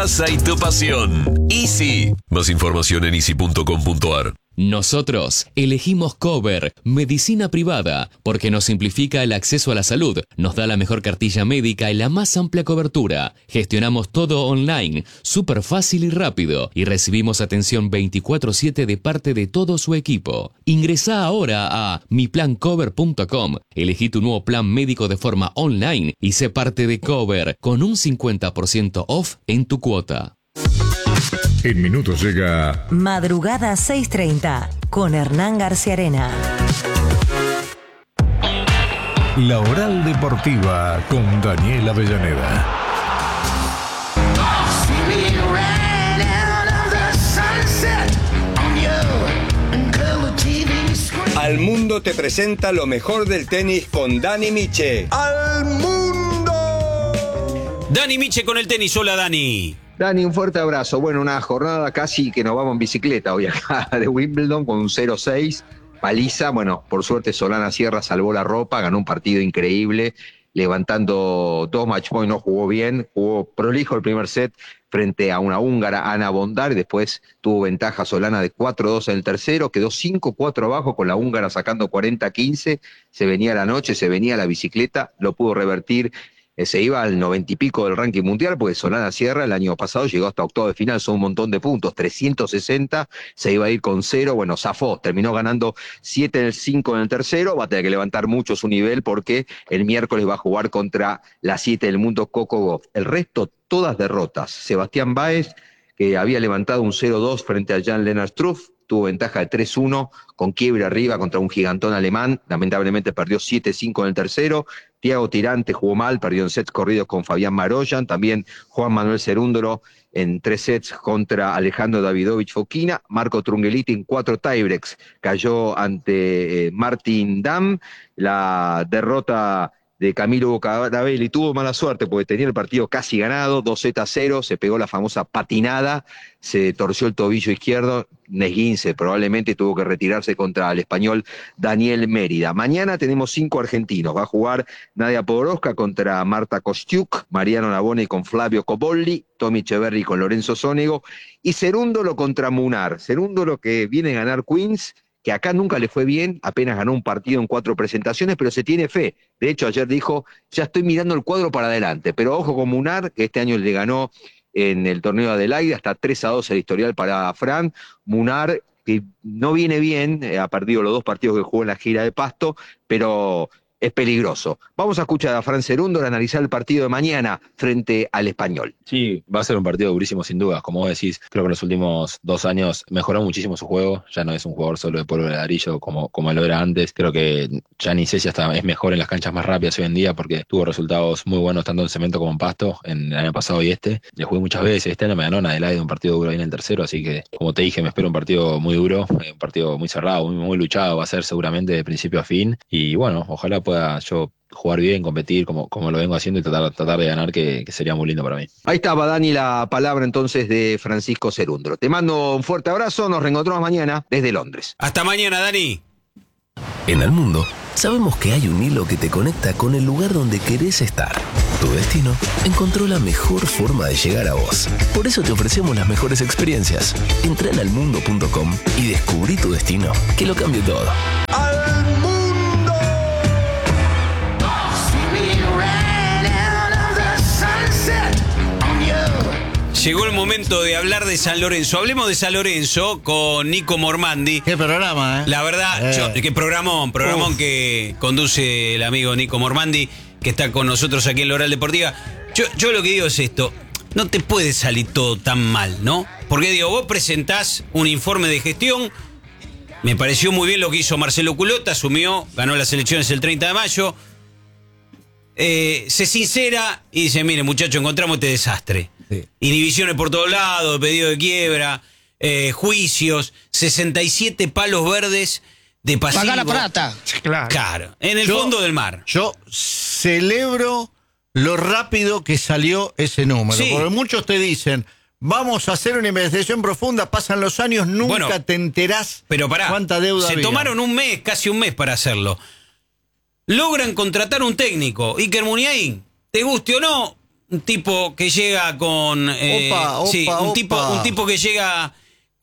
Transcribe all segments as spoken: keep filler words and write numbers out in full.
Y tu pasión. Easy. Más información en easy punto com punto ar. Nosotros elegimos Cover, medicina privada, porque nos simplifica el acceso a la salud, nos da la mejor cartilla médica y la más amplia cobertura. Gestionamos todo online, súper fácil y rápido, y recibimos atención veinticuatro siete de parte de todo su equipo. Ingresá ahora a mi plan cover punto com, elegí tu nuevo plan médico de forma online y sé parte de Cover con un cincuenta por ciento off en tu cuota. En minutos llega Madrugada seis treinta con Hernán García Arena. La Oral Deportiva con Daniel Avellaneda. Al Mundo te presenta lo mejor del tenis con Dani Miche. ¡Al mundo! Dani Miche con el tenis. Hola, Dani. Dani, un fuerte abrazo. Bueno, una jornada casi que nos vamos en bicicleta hoy acá de Wimbledon con un cero seis, paliza. Bueno, por suerte Solana Sierra salvó la ropa, ganó un partido increíble, levantando dos match point, no jugó bien, jugó prolijo el primer set frente a una húngara, Ana Bondar, y después tuvo ventaja Solana de cuatro dos en el tercero, quedó cinco cuatro abajo con la húngara sacando cuarenta quince, se venía la noche, se venía la bicicleta, lo pudo revertir. Se iba al noventa y pico del ranking mundial, porque Solana Sierra el año pasado llegó hasta octavo de final, son un montón de puntos, trescientos sesenta, se iba a ir con cero, bueno, zafó, terminó ganando siete en el cinco en el tercero, va a tener que levantar mucho su nivel porque el miércoles va a jugar contra la siete del mundo, Coco Gauff. El resto, todas derrotas. Sebastián Báez, que había levantado un cero dos frente a Jan-Lennard Struff, tuvo ventaja de tres uno, con quiebre arriba contra un gigantón alemán, lamentablemente perdió siete cinco en el tercero. Tiago Tirante jugó mal, perdió en sets corridos con Fabián Maroyan, también Juan Manuel Cerúndolo en tres sets contra Alejandro Davidovich Fokina. Marco Trungeliti en cuatro tiebreaks cayó ante eh, Martin Dam. La derrota de Camilo Bocaravelli tuvo mala suerte porque tenía el partido casi ganado, dos sets a cero, se pegó la famosa patinada, se torció el tobillo izquierdo, un esguince probablemente, tuvo que retirarse contra el español Daniel Mérida. Mañana tenemos cinco argentinos, va a jugar Nadia Podoroska contra Marta Kostiuk, Mariano Navone con Flavio Cobolli, Tommy Echeverry con Lorenzo Sonego, y Cerúndolo contra Munar. Cerúndolo, que viene a ganar Queens, que acá nunca le fue bien, apenas ganó un partido en cuatro presentaciones, pero se tiene fe. De hecho, ayer dijo, ya estoy mirando el cuadro para adelante, pero ojo con Munar, que este año le ganó en el torneo de Adelaide, hasta tres a dos el historial para Fran. Munar, que no viene bien, ha perdido los dos partidos que jugó en la gira de Pasto, pero es peligroso. Vamos a escuchar a Fran Cerúndolo analizar el partido de mañana frente al Español. Sí, va a ser un partido durísimo sin dudas. Como vos decís, creo que en los últimos dos años mejoró muchísimo su juego. Ya no es un jugador solo de polvo de ladrillo como, como lo era antes. Creo que Gianni Sessi hasta es mejor en las canchas más rápidas hoy en día porque tuvo resultados muy buenos tanto en cemento como en pasto en el año pasado y este. Le jugué muchas veces. Este año me ganó en Adelaide un partido duro ahí en el tercero, así que como te dije, me espero un partido muy duro, un partido muy cerrado, muy, muy luchado. Va a ser seguramente de principio a fin. Y bueno, ojalá pueda yo jugar bien, competir como, como lo vengo haciendo y tratar, tratar de ganar, que, que sería muy lindo para mí. Ahí estaba, Dani, la palabra entonces de Francisco Cerúndolo. Te mando un fuerte abrazo, nos reencontramos mañana desde Londres. Hasta mañana, Dani. En el mundo, sabemos que hay un hilo que te conecta con el lugar donde querés estar. Tu destino encontró la mejor forma de llegar a vos. Por eso te ofrecemos las mejores experiencias. Entra en almundo punto com y descubrí tu destino, que lo cambie todo. ¡Al mundo! Llegó el momento de hablar de San Lorenzo. Hablemos de San Lorenzo con Nico Mormandi. Qué programa, ¿eh? La verdad, eh. yo, qué programón, programón Uf. que conduce el amigo Nico Mormandi, que está con nosotros aquí en la Oral Deportiva. Yo, yo lo que digo es esto, no te puede salir todo tan mal, ¿no? Porque digo, vos presentás un informe de gestión, me pareció muy bien lo que hizo Marcelo Culota, asumió, ganó las elecciones el treinta de mayo, eh, se sincera y dice, mire muchachos, encontramos este desastre. Sí. Inhibiciones por todos lados, pedido de quiebra, eh, juicios, sesenta y siete palos verdes de pasivo. Pagar la plata. Claro. Claro, en el yo, fondo del mar. Yo celebro lo rápido que salió ese número. Sí. Porque muchos te dicen, vamos a hacer una investigación profunda, pasan los años, nunca bueno, te enterás pero pará, cuánta deuda se había. Tomaron un mes, casi un mes para hacerlo. Logran contratar un técnico, Iker Muniain, te guste o no, un tipo que llega con... Eh, opa, opa, sí, un, opa. Tipo, un tipo que llega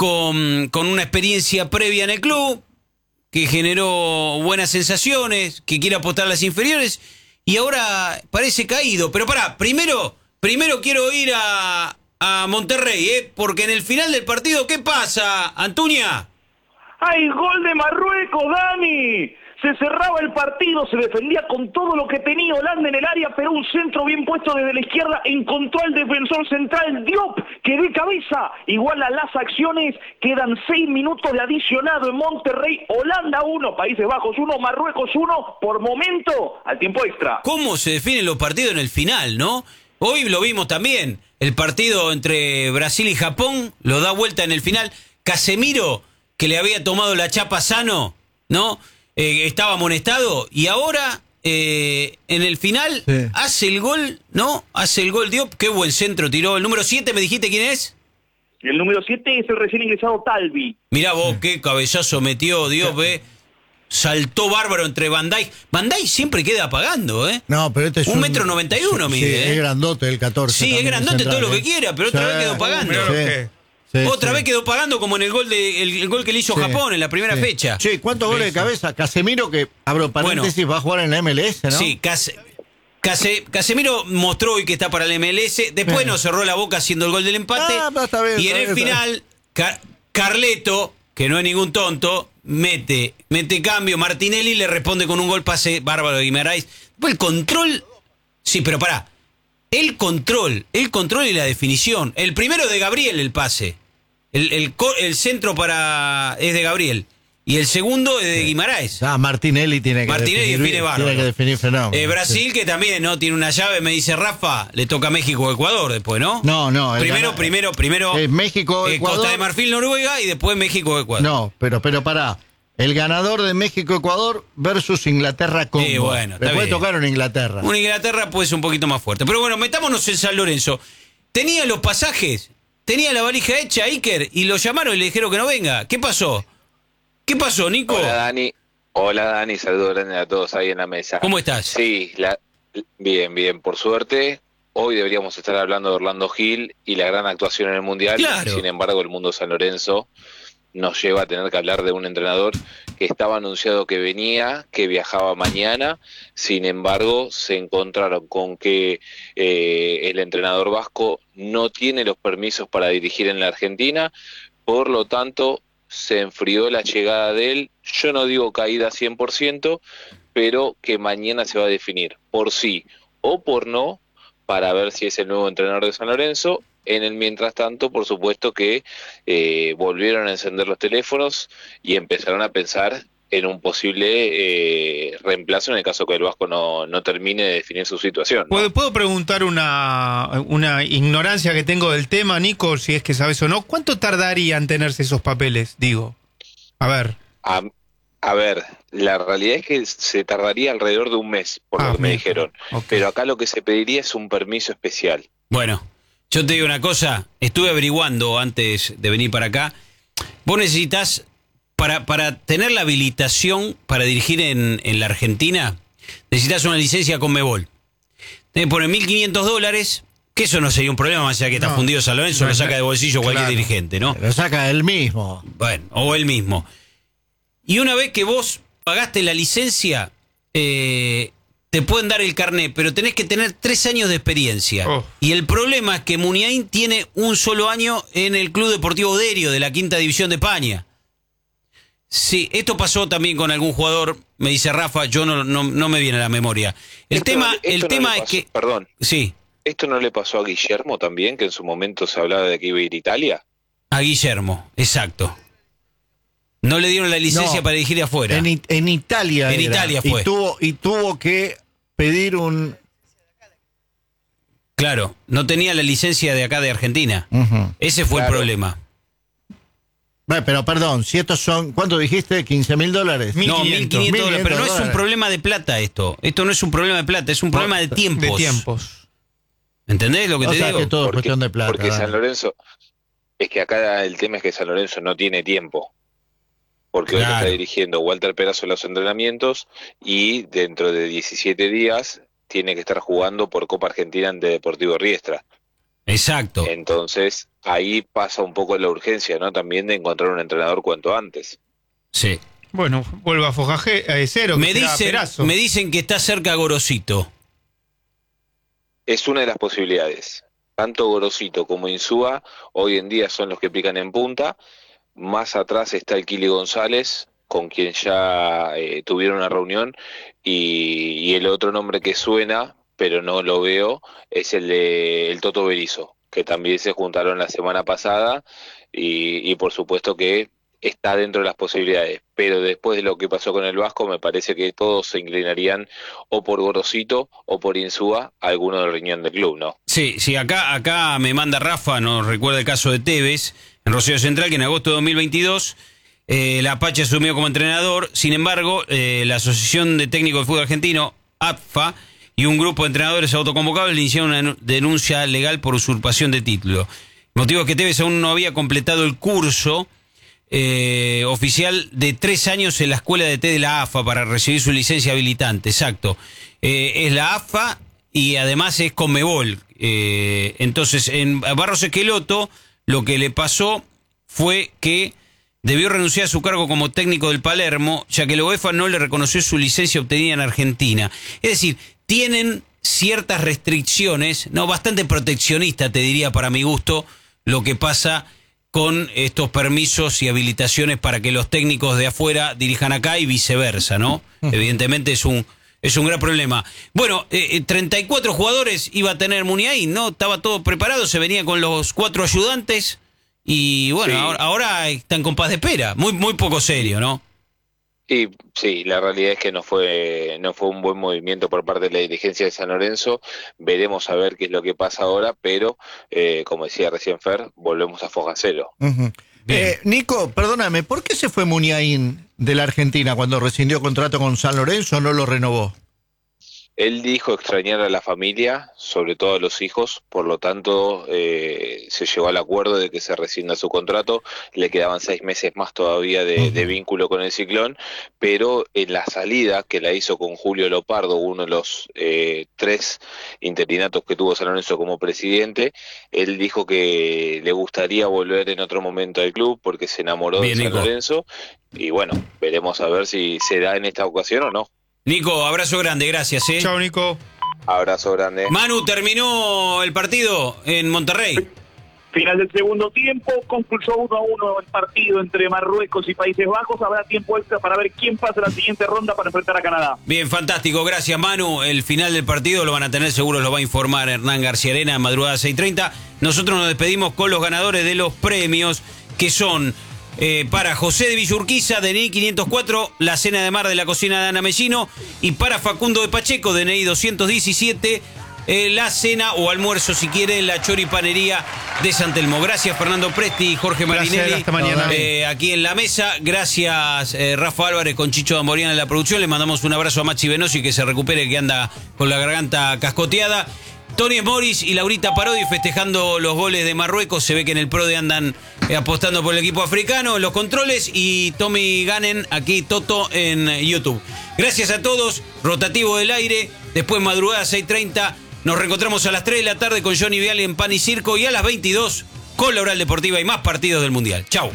con, con una experiencia previa en el club, que generó buenas sensaciones, que quiere apostar a las inferiores, y ahora parece caído. Pero pará, primero, primero quiero ir a, a Monterrey, ¿eh? Porque en el final del partido, ¿qué pasa, Antuña? ¡Hay gol de Marruecos, Dani! Se cerraba el partido, se defendía con todo lo que tenía Holanda en el área, pero un centro bien puesto desde la izquierda encontró al defensor central Diop, que de cabeza iguala las acciones. Quedan seis minutos de adicionado en Monterrey. Holanda uno, Países Bajos uno, Marruecos uno, por momento al tiempo extra. ¿Cómo se definen los partidos en el final, no? Hoy lo vimos también, el partido entre Brasil y Japón lo da vuelta en el final. Casemiro, que le había tomado la chapa Sano, ¿no? Eh, estaba amonestado y ahora eh, en el final sí. hace el gol, ¿no? Hace el gol Diop, qué buen centro tiró. El número siete, ¿me dijiste quién es? El número siete es el recién ingresado Talvi. Mirá vos, qué cabezazo metió Diop, ¿eh? Saltó bárbaro entre Van Dijk. Van Dijk siempre queda apagando, ¿eh? No, pero este es un... un metro noventa y uno, sí, mide, sí, ¿eh? es grandote el catorce. Sí, es grandote central, todo lo ¿eh? que quiera, pero otra sí. vez quedó pagando. Sí. Sí, Otra sí. vez quedó pagando como en el gol de el, el gol que le hizo sí. Japón en la primera sí. fecha. Sí, ¿cuántos goles de cabeza? Casemiro, que abro paréntesis, bueno, va a jugar en la M L S, ¿no? Sí, Case, Case, Casemiro mostró hoy que está para la M L S. Después nos cerró la boca haciendo el gol del empate. Ah, está bien, y en está el bien, final, Car Carleto, que no es ningún tonto, mete, mete cambio. Martinelli le responde con un gol pase bárbaro de Guimarães. Después el control. Sí, pero pará. El control, el control y la definición. El primero de Gabriel, el pase. El, el, el centro para es de Gabriel. Y el segundo es de Guimarães. Ah, Martinelli tiene que Martinelli definir, define bárbaro. Tiene que definir fenómeno. Eh, Brasil, sí. que también no tiene una llave, me dice Rafa, le toca México-Ecuador después, ¿no? No, no. Primero, gana, primero, primero. Eh, México-Ecuador. Eh, Costa de Marfil, Noruega y después México-Ecuador. No, pero, pero pará. El ganador de México-Ecuador versus Inglaterra-Congo. Sí, bueno, le puede bien. tocar una Inglaterra. Una Inglaterra puede ser un poquito más fuerte. Pero bueno, metámonos en San Lorenzo. Tenía los pasajes, tenía la valija hecha, Iker, y lo llamaron y le dijeron que no venga. ¿Qué pasó? ¿Qué pasó, Nico? Hola, Dani. Hola, Dani. Saludos grandes a todos ahí en la mesa. ¿Cómo estás? Sí, la... bien, bien. Por suerte, hoy deberíamos estar hablando de Orlando Gil y la gran actuación en el Mundial. Claro. Sin embargo, el mundo San Lorenzo nos lleva a tener que hablar de un entrenador que estaba anunciado que venía, que viajaba mañana. Sin embargo, se encontraron con que eh, el entrenador vasco no tiene los permisos para dirigir en la Argentina, por lo tanto se enfrió la llegada de él. Yo no digo caída cien por ciento, pero que mañana se va a definir por sí o por no, para ver si es el nuevo entrenador de San Lorenzo. En el mientras tanto, por supuesto que eh, volvieron a encender los teléfonos y empezaron a pensar en un posible eh, reemplazo en el caso que el Vasco no, no termine de definir su situación, ¿no? ¿Puedo, ¿Puedo preguntar una, una ignorancia que tengo del tema, Nico, si es que sabes o no? ¿Cuánto tardaría en tenerse esos papeles, digo? A ver. A, a ver, la realidad es que se tardaría alrededor de un mes, por ah, lo que me me dijeron. Okay. Pero acá lo que se pediría es un permiso especial. Bueno, yo te digo una cosa, estuve averiguando antes de venir para acá. Vos necesitas, para, para tener la habilitación para dirigir en, en la Argentina, necesitas una licencia con Conmebol. Te ponen mil quinientos dólares, que eso no sería un problema, más allá que está no, fundido San Lorenzo, no, lo saca de bolsillo cualquier claro, dirigente, ¿no? Lo saca él mismo. Bueno, o él mismo. Y una vez que vos pagaste la licencia, eh, te pueden dar el carnet, pero tenés que tener tres años de experiencia. Oh. Y el problema es que Muniain tiene un solo año en el Club Deportivo Derio de la Quinta División de España. Sí, esto pasó también con algún jugador, me dice Rafa, yo no, no, no me viene a la memoria. El esto, tema, esto el no tema pasó, es que... Perdón. Sí. ¿Esto no le pasó a Guillermo también, que en su momento se hablaba de que iba a ir a Italia? A Guillermo, exacto. No le dieron la licencia no, para dirigir afuera. En, en Italia En era, Italia fue. Y tuvo, y tuvo que pedir un... Claro, no tenía la licencia de acá de Argentina. Uh-huh. Ese fue claro. el problema. Bueno, pero perdón, si estos son, ¿cuánto dijiste? ¿quince mil dólares? No, mil quinientos dólares, pero no es un problema de plata esto. Esto no es un problema de plata, es un problema de tiempos. De tiempos. ¿Entendés lo que o te sea, digo? Que todo porque, es cuestión de plata. Porque ¿verdad? San Lorenzo, es que acá el tema es que San Lorenzo no tiene tiempo. Porque claro. hoy está dirigiendo Walter Perazo los entrenamientos y dentro de diecisiete días tiene que estar jugando por Copa Argentina ante Deportivo Riestra. Exacto. Entonces, ahí pasa un poco la urgencia, ¿no? También de encontrar un entrenador cuanto antes. Sí. Bueno, vuelva a Fojaje, a cero. Me dicen, me dicen que está cerca Gorosito. Es una de las posibilidades. Tanto Gorosito como Insúa hoy en día son los que pican en punta. Más atrás está el Kili González, con quien ya eh, tuvieron una reunión, y, y el otro nombre que suena, pero no lo veo, es el de el Toto Berizzo, que también se juntaron la semana pasada, y, y por supuesto que está dentro de las posibilidades, pero después de lo que pasó con el Vasco, me parece que todos se inclinarían o por Gorosito o por Insúa, alguno del riñón del club, ¿no? Sí, sí, acá, acá me manda Rafa, nos recuerda el caso de Tevez, en Rosario Central, que en agosto de dos mil veintidós eh, la Apache asumió como entrenador. Sin embargo, eh, la Asociación de Técnicos de Fútbol Argentino, A F A, y un grupo de entrenadores autoconvocables le iniciaron una denuncia legal por usurpación de título. El motivo es que Tevez aún no había completado el curso eh, oficial de tres años en la escuela de té de la A F A para recibir su licencia habilitante. Exacto. Eh, es la A F A y además es Conmebol. Eh, entonces, en Barros Esqueloto, lo que le pasó fue que debió renunciar a su cargo como técnico del Palermo, ya que la UEFA no le reconoció su licencia obtenida en Argentina. Es decir, tienen ciertas restricciones, no, bastante proteccionista, te diría, para mi gusto, lo que pasa con estos permisos y habilitaciones para que los técnicos de afuera dirijan acá y viceversa, ¿no? Uh-huh. Evidentemente es un es un gran problema. Bueno, eh, treinta y cuatro jugadores iba a tener Muniain, ¿no? Estaba todo preparado, se venía con los cuatro ayudantes y bueno, sí. ahora, ahora están con paz de espera. Muy muy poco serio, ¿no? Y sí, la realidad es que no fue no fue un buen movimiento por parte de la dirigencia de San Lorenzo. Veremos a ver qué es lo que pasa ahora, pero eh, como decía recién Fer, volvemos a foja cero. Uh-huh. eh, Nico, perdóname, ¿por qué se fue Muniain de la Argentina cuando rescindió contrato con San Lorenzo, no lo renovó? Él dijo extrañar a la familia, sobre todo a los hijos, por lo tanto eh, se llegó al acuerdo de que se rescinda su contrato. Le quedaban seis meses más todavía de, uh-huh. de vínculo con el Ciclón, pero en la salida que la hizo con Julio Lopardo, uno de los eh, tres interinatos que tuvo San Lorenzo como presidente, él dijo que le gustaría volver en otro momento al club porque se enamoró Bien, de San Nico. Lorenzo, y bueno, veremos a ver si se da en esta ocasión o no. Nico, abrazo grande, gracias. ¿eh? Chao, Nico. Abrazo grande. Manu, ¿terminó el partido en Monterrey? Final del segundo tiempo, concluyó uno a uno el partido entre Marruecos y Países Bajos. Habrá tiempo extra para ver quién pasa a la siguiente ronda para enfrentar a Canadá. Bien, fantástico, gracias Manu. El final del partido lo van a tener, seguro lo va a informar Hernán García Arena en madrugada seis treinta. Nosotros nos despedimos con los ganadores de los premios, que son... Eh, para José de Villurquiza, D N I quinientos cuatro, la cena de mar de la cocina de Ana Mellino, y para Facundo de Pacheco, D N I doscientos diecisiete, eh, la cena o almuerzo, si quiere, en la choripanería de San Telmo. Gracias Fernando Presti y Jorge Marinelli, hasta mañana. Eh, aquí en la mesa. Gracias eh, Rafa Álvarez con Chicho Damboriana en la producción. Le mandamos un abrazo a Machi Venosi, que se recupere, que anda con la garganta cascoteada. Tony Morris y Laurita Parodi festejando los goles de Marruecos. Se ve que en el PRODE andan eh, apostando por el equipo africano en los controles. Y Tommy Ganen, aquí Toto en YouTube. Gracias a todos. Rotativo del aire. Después madrugada seis treinta. Nos reencontramos a las tres de la tarde con Johnny Viale en Pan y Circo. Y a las veintidós con la Oral Deportiva y más partidos del Mundial. Chau.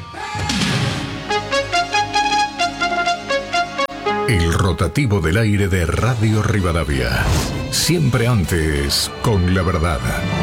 El rotativo del aire de Radio Rivadavia. Siempre antes, con la verdad.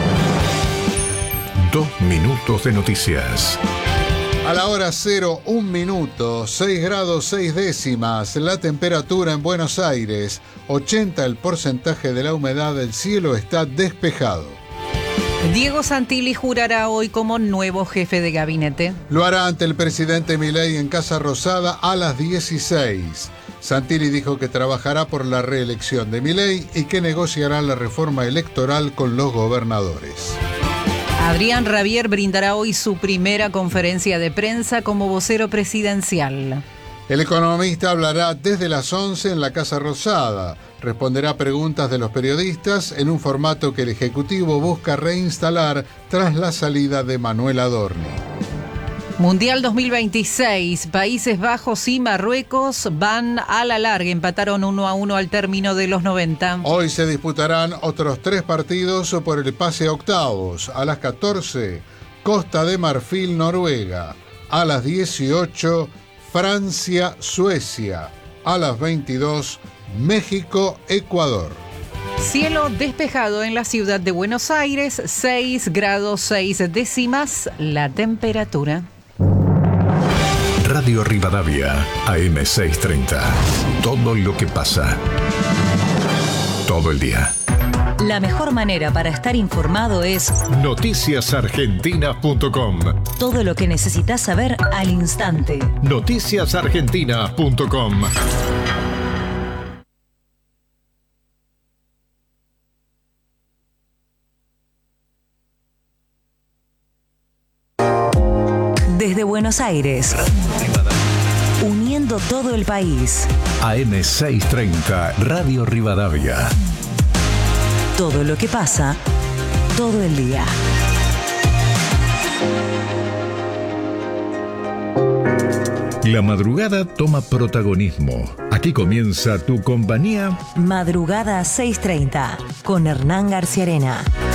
Dos minutos de noticias. A la hora cero, un minuto, seis grados seis décimas, la temperatura en Buenos Aires, ochenta el porcentaje de la humedad, el cielo está despejado. Diego Santilli jurará hoy como nuevo jefe de gabinete. Lo hará ante el presidente Milei en Casa Rosada a las dieciséis. Santilli dijo que trabajará por la reelección de Milei y que negociará la reforma electoral con los gobernadores. Adrián Rabier brindará hoy su primera conferencia de prensa como vocero presidencial. El economista hablará desde las once en la Casa Rosada. Responderá preguntas de los periodistas en un formato que el Ejecutivo busca reinstalar tras la salida de Manuel Adorni. Mundial dos mil veintiséis, Países Bajos y Marruecos van a la larga, empataron uno a uno al término de los noventa. Hoy se disputarán otros tres partidos por el pase a octavos. A las catorce, Costa de Marfil, Noruega. A las dieciocho, Francia, Suecia. A las veintidós, México, Ecuador. Cielo despejado en la ciudad de Buenos Aires, seis grados seis décimas la temperatura. Radio Rivadavia, A M seiscientos treinta. Todo lo que pasa. Todo el día. La mejor manera para estar informado es noticias argentinas punto com. Todo lo que necesitas saber al instante. noticias argentinas punto com. Desde Buenos Aires, uniendo todo el país. A M seiscientos treinta, Radio Rivadavia. Todo lo que pasa, todo el día. La madrugada toma protagonismo. Aquí comienza tu compañía. Madrugada seiscientos treinta, con Hernán García Arena.